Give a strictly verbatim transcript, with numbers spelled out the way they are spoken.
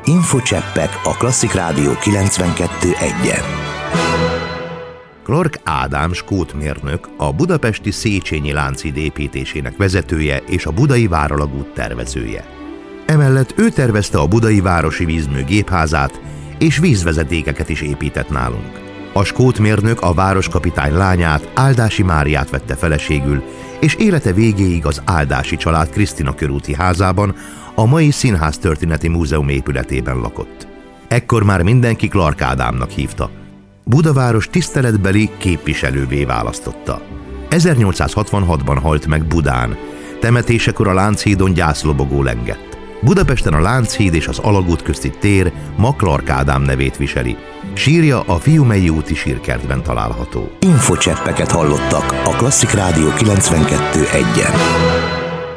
Infocseppek a Klasszik Rádió kilencvenkettő egyen. Clark Ádám skótmérnök, a budapesti Széchenyi Lánchíd építésének vezetője és a budai váralagút tervezője. Emellett ő tervezte a budai városi vízmű gépházát, és vízvezetékeket is épített nálunk. A skótmérnök a városkapitány lányát, Áldási Máriát vette feleségül, és élete végéig az Áldási család Krisztina körúti házában, a mai Színháztörténeti Múzeum épületében lakott. Ekkor már mindenki Clark Ádámnak hívta. Budaváros tiszteletbeli képviselővé választotta. ezernyolcszázhatvanhatban halt meg Budán. Temetésekor a Lánchídon gyászlobogó lengett. Budapesten a Lánchíd és az Alagút közti tér ma Clark Ádám nevét viseli. Sírja a Fiumei úti sírkertben található. Infocseppeket hallottak a Klasszik Rádió kilencvenkettő egyen.